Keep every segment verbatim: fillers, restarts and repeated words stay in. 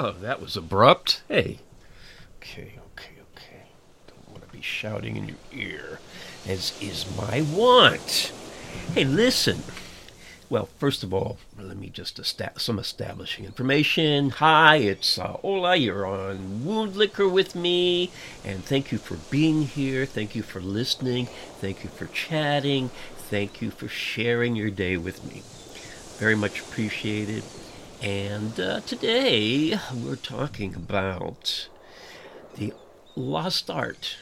Oh, that was abrupt. Hey. Okay, okay, okay. Don't want to be shouting in your ear, as is my wont. Hey, listen. Well, first of all, let me just esta- some establishing information. Hi, it's uh, Ola. You're on Wound Liquor with me, and thank you for being here. Thank you for listening. Thank you for chatting. Thank you for sharing your day with me. Very much appreciated. And uh, today we're talking about the lost art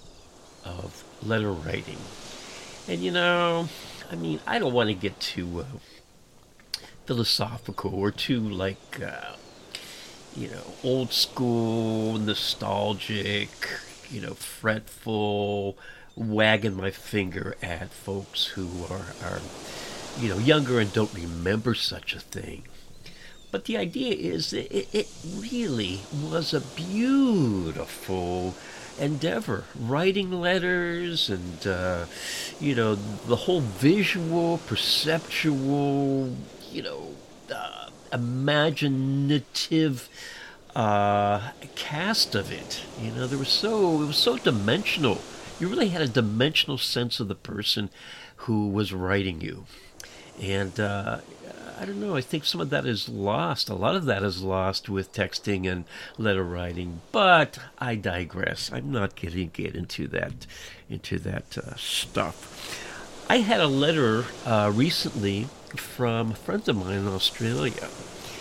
of letter writing. And you know, I mean, I don't want to get too uh, philosophical or too like, uh, you know, old school, nostalgic, you know, fretful, wagging my finger at folks who are, are, you know, younger and don't remember such a thing. But the idea is that it, it really was a beautiful endeavor. Writing letters and, uh, you know, the whole visual, perceptual, you know, uh, imaginative uh, cast of it. You know, there was so, it was so dimensional. You really had a dimensional sense of the person who was writing you. And, uh, I don't know. I think some of that is lost. A lot of that is lost with texting and letter writing. But I digress. I'm not going to get into that, into that uh, stuff. I had a letter uh, recently from a friend of mine in Australia,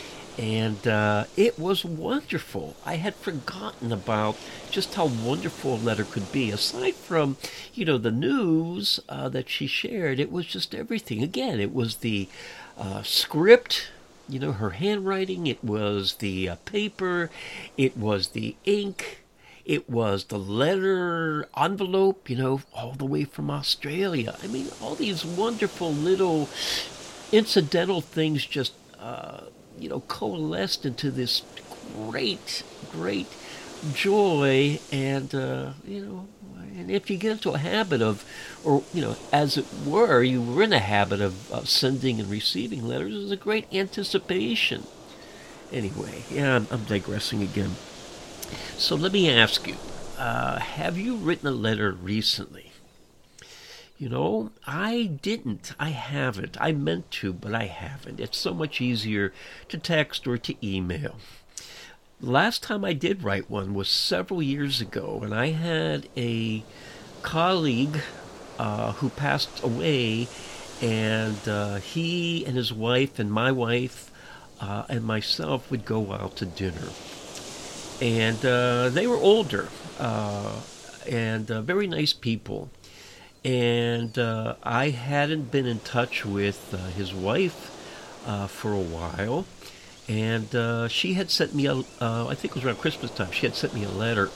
and uh, it was wonderful. I had forgotten about just how wonderful a letter could be. Aside from, you know, the news uh, that she shared, it was just everything. Again, it was the uh, script, you know, her handwriting. It was the uh, paper. It was the ink. It was the letter envelope, you know, all the way from Australia. I mean, all these wonderful little incidental things just... Uh, you know, coalesced into this great, great joy. And, uh, you know, and if you get into a habit of, or, you know, as it were, you were in a habit of, of sending and receiving letters, there's a great anticipation. Anyway, yeah, I'm, I'm digressing again. So let me ask you, uh, have you written a letter recently? You know, I didn't. I haven't. I meant to, but I haven't. It's so much easier to text or to email. Last time I did write one was several years ago, and I had a colleague uh, who passed away, and uh, he and his wife and my wife uh, and myself would go out to dinner. And uh, they were older uh, and uh, very nice people. And uh, I hadn't been in touch with uh, his wife uh, for a while, and uh, she had sent me a, uh, I think it was around Christmas time, she had sent me a letter,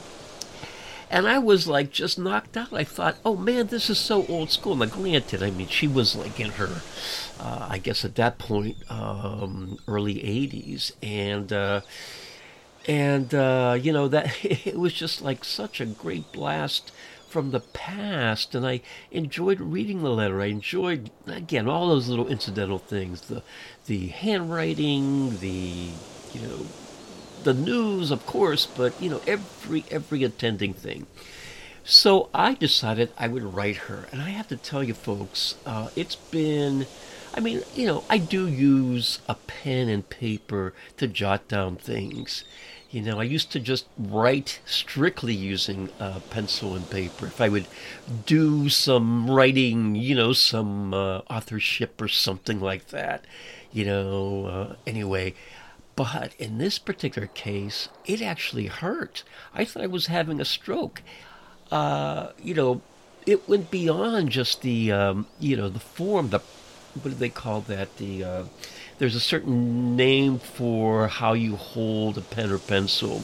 and I was like just knocked out. I thought, oh man, this is so old school. Now granted, I mean, she was like in her, uh, I guess at that point, um, early eighties, and, uh, and uh, you know, that it was just like such a great blast from the past, and I enjoyed reading the letter. I enjoyed, again, all those little incidental things, the the handwriting, the, you know, the news, of course, but, you know, every every attending thing. So I decided I would write her, and I have to tell you, folks, uh, it's been, I mean, you know, I do use a pen and paper to jot down things. You know, I used to just write strictly using uh, pencil and paper. If I would do some writing, you know, some uh, authorship or something like that, you know, uh, anyway. But in this particular case, it actually hurt. I thought I was having a stroke. Uh, you know, it went beyond just the, um, you know, the form, the, what do they call that? The, uh, there's a certain name for how you hold a pen or pencil.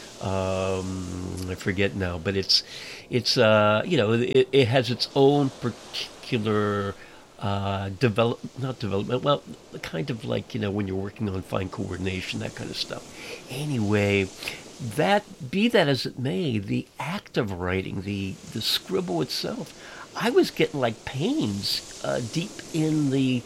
Um, I forget now, but it's, it's, uh, you know, it, it has its own particular, uh, develop, not development, well, kind of like, you know, when you're working on fine coordination, that kind of stuff. Anyway, that, be that as it may, the act of writing, the, the scribble itself, I was getting like pains, uh, deep in the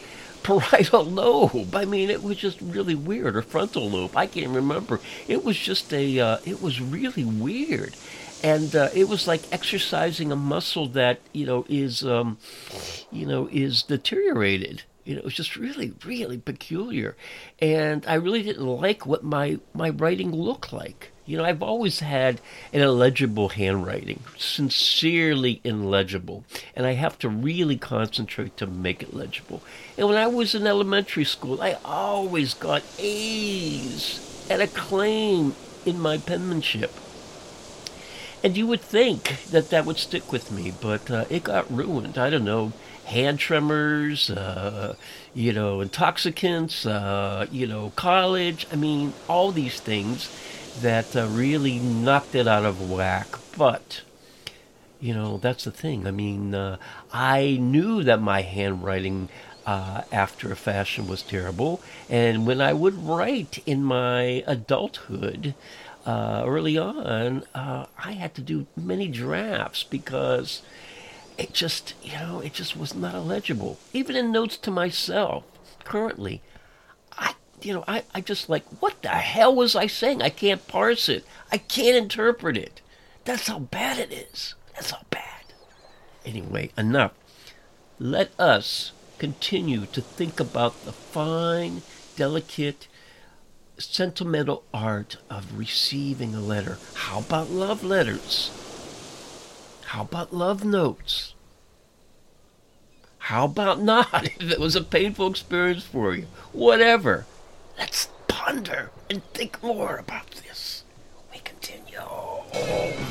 parietal lobe. I mean, it was just really weird. Or frontal lobe. I can't remember. It was just a. Uh, it was really weird, and uh, it was like exercising a muscle that you know is, um, you know, is deteriorated. You know, it was just really, really peculiar, and I really didn't like what my my writing looked like. You know, I've always had an illegible handwriting, sincerely illegible, and I have to really concentrate to make it legible. And when I was in elementary school, I always got A's and acclaim in my penmanship. And you would think that that would stick with me, but uh, it got ruined. I don't know, hand tremors, uh, you know, intoxicants, uh, you know, college. I mean, all these things that uh, really knocked it out of whack. But, you know, that's the thing. I mean, uh, I knew that my handwriting uh, after a fashion was terrible. And when I would write in my adulthood, uh, early on, uh, I had to do many drafts because it just, you know, it just was not illegible. Even in notes to myself, currently, I you know, I, I just like, what the hell was I saying? I can't parse it. I can't interpret it. That's how bad it is. That's how bad. Anyway, enough. Let us continue to think about the fine, delicate, sentimental art of receiving a letter. How about love letters? How about love notes? How about not, if it was a painful experience for you? Whatever. Let's ponder and think more about this. We continue.